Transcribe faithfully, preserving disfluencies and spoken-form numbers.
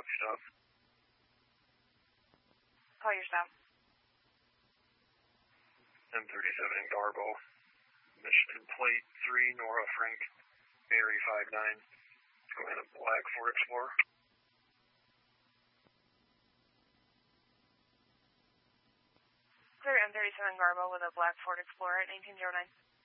stop. Call your stop. M thirty-seven Garbo. Michigan Plate three, Nora Frank, Mary five nine. Go ahead and black Ford Explorer. Clear M thirty-seven Garbo with a black Ford Explorer at nineteen oh nine.